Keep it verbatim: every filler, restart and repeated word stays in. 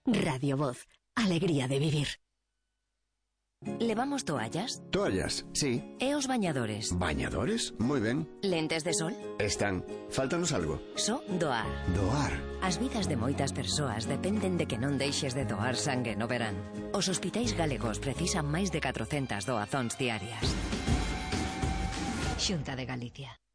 Radio Voz, alegría de vivir. ¿Levamos toallas? Toallas, sí. E os bañadores? ¿Bañadores? Moi ben. Lentes de sol? Están. Fáltanos algo. Só doar. Doar. As vidas de moitas persoas dependen de que non deixes de doar sangue no verán. Os hospitais galegos precisan máis de catrocentas doazóns diarias. Xunta de Galicia.